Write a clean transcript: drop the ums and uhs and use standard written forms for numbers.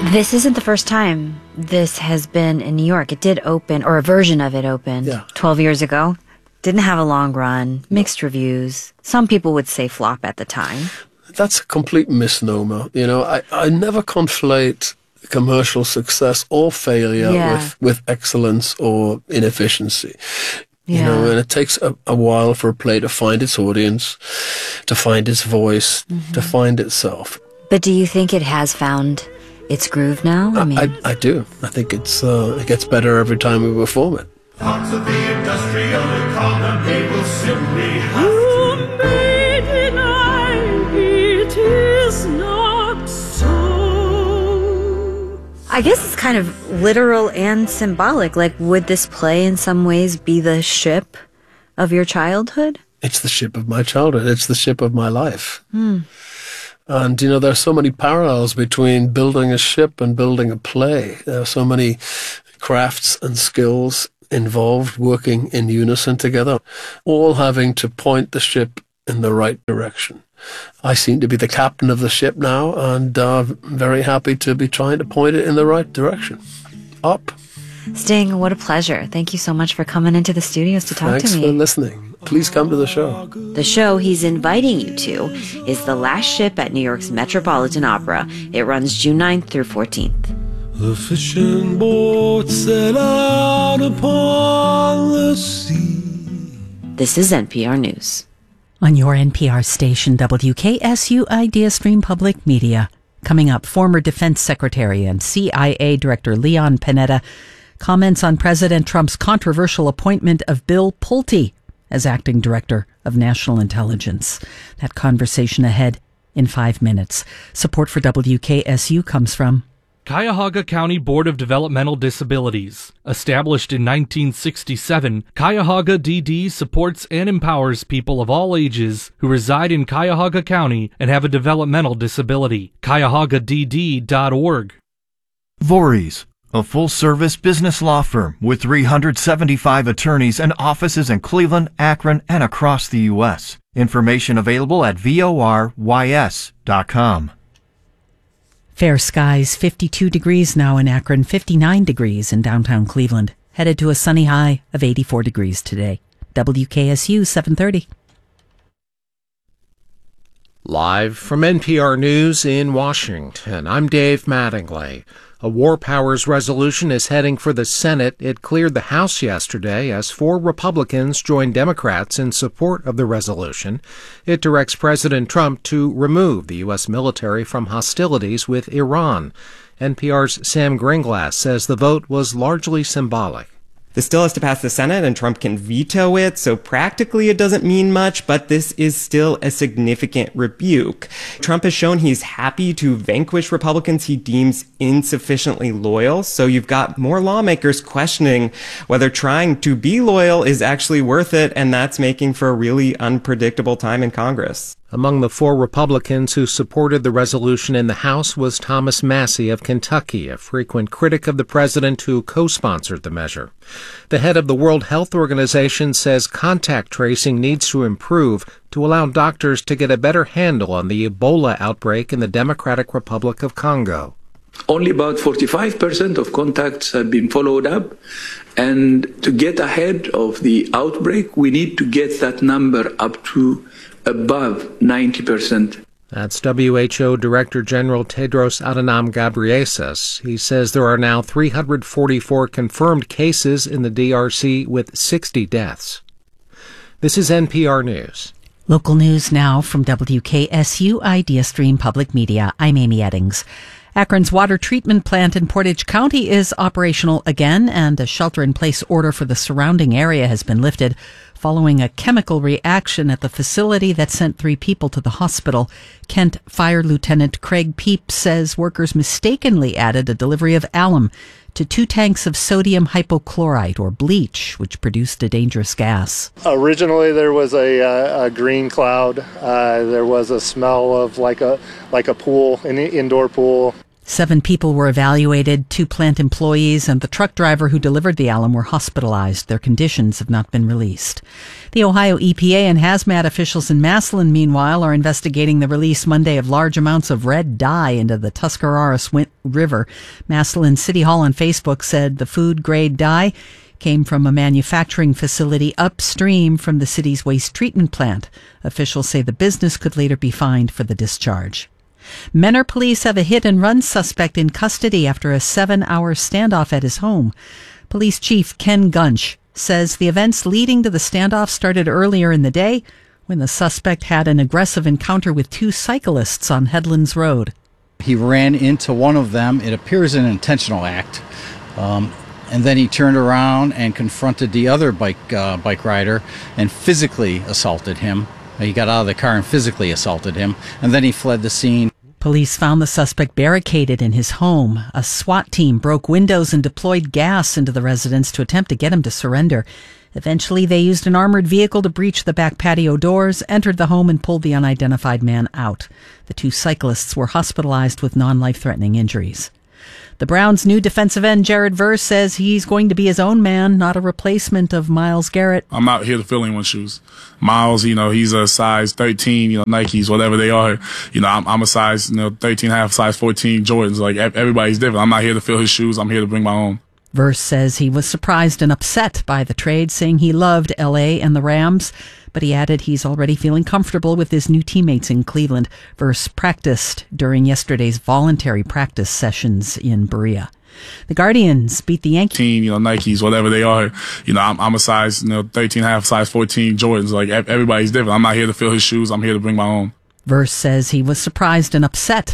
This isn't the first time this has been in New York. It did open, or a version of it opened, 12 years ago. Didn't have a long run, mixed reviews. Some people would say flop at the time. That's a complete misnomer. You know, I never conflate commercial success or failure with excellence or inefficiency. You know, and it takes a while for a play to find its audience, to find its voice, to find itself. But do you think it has found its groove now? I do. I think it gets better every time we perform it. Parts of the industrial economy will simply have to. It is not so. I guess it's kind of literal and symbolic. Like, would this play in some ways be the ship of your childhood? It's the ship of my childhood. It's the ship of my life. And, you know, there are so many parallels between building a ship and building a play. There are so many crafts and skills involved working in unison together, all having to point the ship in the right direction. I seem to be the captain of the ship now, and very happy to be trying to point it in the right direction. Up. Sting, what a pleasure. Thank you so much for coming into the studios to talk to me. Thanks for listening. Please come to the show. The show he's inviting you to is The Last Ship at New York's Metropolitan Opera. It runs June 9th through 14th. The fishing boat set out upon the sea. This is NPR News. On your NPR station, WKSU Idea Stream Public Media. Coming up, former Defense Secretary and CIA Director Leon Panetta comments on President Trump's controversial appointment of Bill Pulte as acting director of national intelligence. That conversation ahead in 5 minutes. Support for WKSU comes from Cuyahoga County Board of Developmental Disabilities. Established in 1967, Cuyahoga DD supports and empowers people of all ages who reside in Cuyahoga County and have a developmental disability. CuyahogaDD.org. Voorhees, a full-service business law firm with 375 attorneys and offices in Cleveland, Akron, and across the U.S. Information available at vorys.com. Fair skies, 52 degrees now in Akron, 59 degrees in downtown Cleveland. Headed to a sunny high of 84 degrees today. WKSU 730. Live from NPR News in Washington, I'm Dave Mattingly. A War Powers resolution is heading for the Senate. It cleared the House yesterday as 4 Republicans joined Democrats in support of the resolution. It directs President Trump to remove the U.S. military from hostilities with Iran. NPR's Sam Gringlass says the vote was largely symbolic. This still has to pass the Senate, and Trump can veto it, so practically it doesn't mean much, but this is still a significant rebuke. Trump has shown he's happy to vanquish Republicans he deems insufficiently loyal, so you've got more lawmakers questioning whether trying to be loyal is actually worth it, and that's making for a really unpredictable time in Congress. Among the 4 Republicans who supported the resolution in the House was Thomas Massie of Kentucky, a frequent critic of the president who co-sponsored the measure. The head of the World Health Organization says contact tracing needs to improve to allow doctors to get a better handle on the Ebola outbreak in the Democratic Republic of Congo. Only about 45% of contacts have been followed up, and to get ahead of the outbreak, we need to get that number up to above 90%. That's WHO Director General Tedros Adhanom Ghebreyesus. He says there are now 344 confirmed cases in the DRC with 60 deaths. This is NPR News. Local news now from WKSU Idea Stream Public Media. I'm Amy Eddings. Akron's water treatment plant in Portage County is operational again, and a shelter-in-place order for the surrounding area has been lifted following a chemical reaction at the facility that sent 3 people to the hospital. Kent Fire Lieutenant Craig Peep says workers mistakenly added a delivery of alum to 2 tanks of sodium hypochlorite, or bleach, which produced a dangerous gas. Originally, there was a green cloud. There was a smell of like a pool, an indoor pool. 7 people were evaluated. 2 plant employees and the truck driver who delivered the alum were hospitalized. Their conditions have not been released. The Ohio EPA and hazmat officials in Massillon, meanwhile, are investigating the release Monday of large amounts of red dye into the Tuscarawas River. Massillon City Hall on Facebook said the food-grade dye came from a manufacturing facility upstream from the city's waste treatment plant. Officials say the business could later be fined for the discharge. Menor police have a hit-and-run suspect in custody after a 7-hour standoff at his home. Police Chief Ken Gunch says the events leading to the standoff started earlier in the day when the suspect had an aggressive encounter with 2 cyclists on Headlands Road. He ran into one of them. It appears an intentional act. And then he turned around and confronted the other bike rider and physically assaulted him. He got out of the car and physically assaulted him, and then he fled the scene. Police found the suspect barricaded in his home. A SWAT team broke windows and deployed gas into the residence to attempt to get him to surrender. Eventually, they used an armored vehicle to breach the back patio doors, entered the home, and pulled the unidentified man out. The 2 cyclists were hospitalized with non-life-threatening injuries. The Browns' new defensive end, Jared Verse, says he's going to be his own man, not a replacement of Myles Garrett. I'm not here to fill anyone's shoes. Myles, he's a size 13, Nikes, whatever they are. I'm a size, 13.5, size 14 Jordans. Like, everybody's different. I'm not here to fill his shoes. I'm here to bring my own. Verse says he was surprised and upset by the trade, saying he loved L.A. and the Rams, but he added he's already feeling comfortable with his new teammates in Cleveland. Verse practiced during yesterday's voluntary practice sessions in Berea. The Guardians beat the Yankees. Nikes, whatever they are. I'm a size, 13.5, size 14 Jordans. Like, everybody's different. I'm not here to fill his shoes. I'm here to bring my own. Verse says he was surprised and upset